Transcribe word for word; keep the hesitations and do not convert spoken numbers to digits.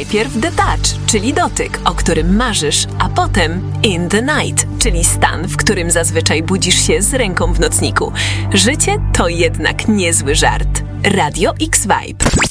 Najpierw the touch, czyli dotyk, o którym marzysz, a potem in the night, czyli stan, w którym zazwyczaj budzisz się z ręką w nocniku. Życie to jednak niezły żart. Radio X Vibe.